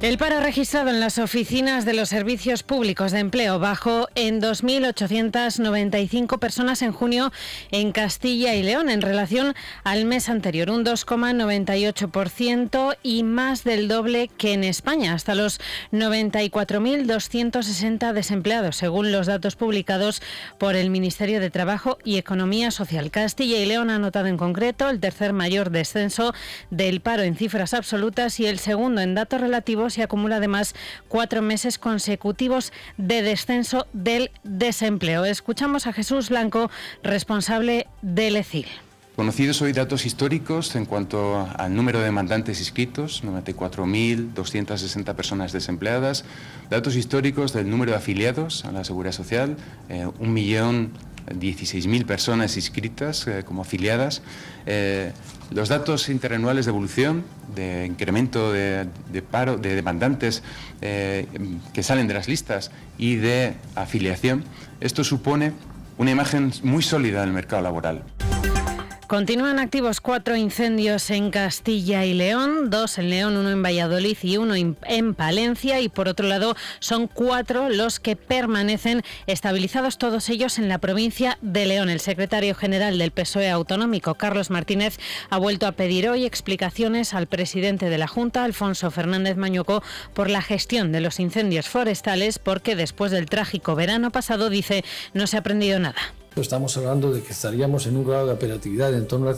El paro registrado en las oficinas de los servicios públicos de empleo bajó en 2.895 personas en junio en Castilla y León en relación al mes anterior, un 2,98% y más del doble que en España, hasta los 94.260 desempleados, según los datos publicados por el Ministerio de Trabajo y Economía Social. Castilla y León ha notado en concreto el tercer mayor descenso del paro en cifras absolutas y el segundo en datos relativos, y acumula además 4 meses consecutivos de descenso del desempleo. Escuchamos a Jesús Blanco, responsable del ECIL. Conocidos hoy datos históricos en cuanto al número de demandantes inscritos, 94.260 personas desempleadas, datos históricos del número de afiliados a la Seguridad Social, 1.016.000 personas inscritas como afiliadas, los datos interanuales de evolución, de incremento de paro, de demandantes que salen de las listas y de afiliación. Esto supone una imagen muy sólida del mercado laboral. Continúan activos 4 incendios en Castilla y León, 2 en León, 1 en Valladolid y 1 en Palencia, y por otro lado son 4 los que permanecen estabilizados, todos ellos en la provincia de León. El secretario general del PSOE autonómico, Carlos Martínez, ha vuelto a pedir hoy explicaciones al presidente de la Junta, Alfonso Fernández Mañuco, por la gestión de los incendios forestales, porque después del trágico verano pasado, dice, no se ha aprendido nada. Estamos hablando de que estaríamos en un grado de operatividad en torno al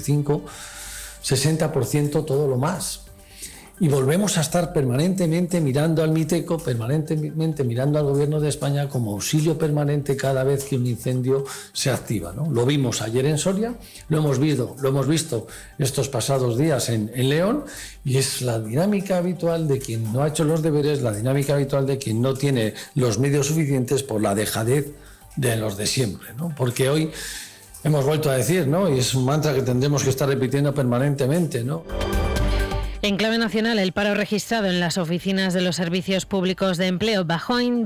55-60%, todo lo más. Y volvemos a estar permanentemente mirando al MITECO, permanentemente mirando al Gobierno de España como auxilio permanente cada vez que un incendio se activa, ¿no? Lo vimos ayer en Soria, lo hemos visto estos pasados días en León, y es la dinámica habitual de quien no ha hecho los deberes, la dinámica habitual de quien no tiene los medios suficientes por la dejadez de los de siempre, ¿no? Porque hoy hemos vuelto a decir, ¿no? Y es un mantra que tendremos que estar repitiendo permanentemente, ¿no? En clave nacional, el paro registrado en las oficinas de los servicios públicos de empleo bajó en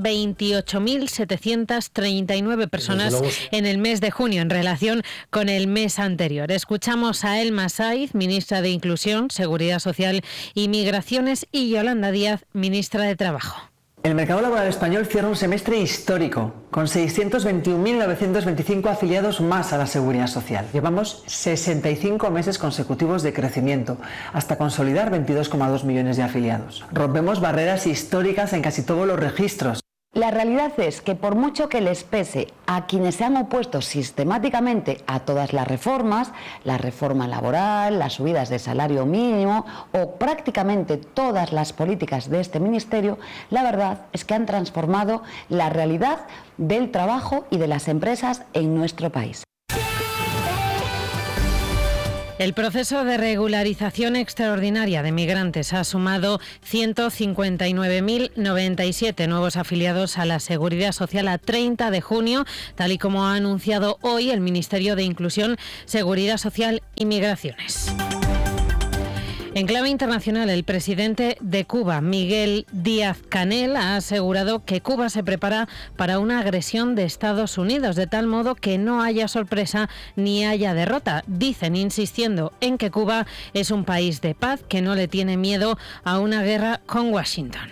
28.739 personas en el mes de junio en relación con el mes anterior. Escuchamos a Elma Saiz, ministra de Inclusión, Seguridad Social y Migraciones, y Yolanda Díaz, ministra de Trabajo. El mercado laboral español cierra un semestre histórico, con 621.925 afiliados más a la Seguridad Social. Llevamos 65 meses consecutivos de crecimiento, hasta consolidar 22,2 millones de afiliados. Rompemos barreras históricas en casi todos los registros. La realidad es que por mucho que les pese a quienes se han opuesto sistemáticamente a todas las reformas, la reforma laboral, las subidas de salario mínimo o prácticamente todas las políticas de este ministerio, la verdad es que han transformado la realidad del trabajo y de las empresas en nuestro país. El proceso de regularización extraordinaria de migrantes ha sumado 159.097 nuevos afiliados a la Seguridad Social a 30 de junio, tal y como ha anunciado hoy el Ministerio de Inclusión, Seguridad Social y Migraciones. En clave internacional, el presidente de Cuba, Miguel Díaz-Canel, ha asegurado que Cuba se prepara para una agresión de Estados Unidos, de tal modo que no haya sorpresa ni haya derrota. Dicen, insistiendo en que Cuba es un país de paz que no le tiene miedo a una guerra con Washington.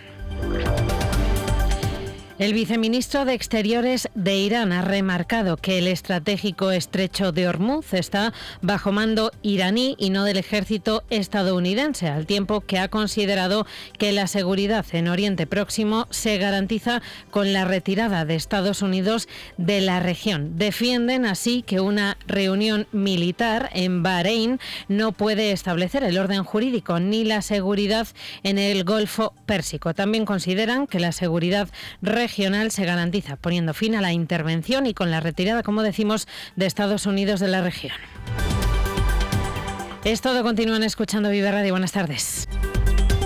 El viceministro de Exteriores de Irán ha remarcado que el estratégico estrecho de Hormuz está bajo mando iraní y no del ejército estadounidense, al tiempo que ha considerado que la seguridad en Oriente Próximo se garantiza con la retirada de Estados Unidos de la región. Defienden así que una reunión militar en Bahrein no puede establecer el orden jurídico ni la seguridad en el Golfo Pérsico. También consideran que la seguridad regional se garantiza poniendo fin a la intervención y con la retirada, como decimos, de Estados Unidos de la región. Es todo. Continúan escuchando Vive Radio. Buenas tardes.